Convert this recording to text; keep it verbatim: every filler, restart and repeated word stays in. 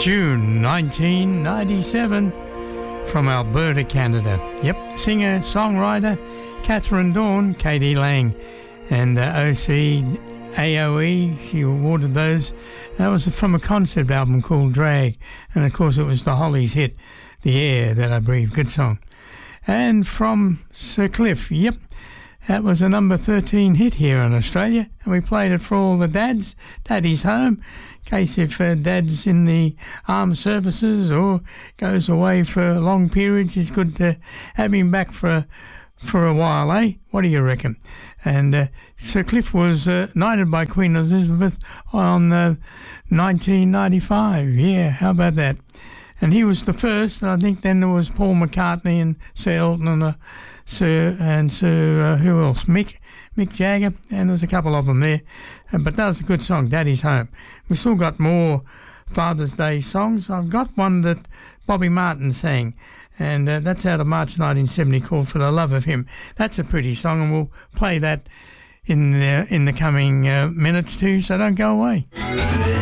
June nineteen ninety-seven from Alberta, Canada. Yep, singer-songwriter Catherine Dawn, Katie Lang, and uh, O C A O E, she awarded those. That was from a concept album called Drag, and of course it was the Hollies hit, The Air That I Breathe. Good song. And from Sir Cliff, yep, that was a number thirteen hit here in Australia, and we played it for all the dads. Daddy's home, in case if uh, dad's in the armed services or goes away for long periods, it's good to have him back for a, for a while, eh? What do you reckon? And uh, Sir Cliff was uh, knighted by Queen Elizabeth on uh, nineteen ninety-five. Yeah, how about that? And he was the first, and I think then there was Paul McCartney and Sir Elton and uh, Sir and Sir uh, who else? Mick, Mick Jagger, and there's a couple of them there. Uh, but that was a good song, Daddy's Home. We've still got more Father's Day songs. I've got one that Bobby Martin sang, and uh, that's out of March nineteen seventy, called For the Love of Him. That's a pretty song, and we'll play that in the in the coming uh, minutes too. So don't go away.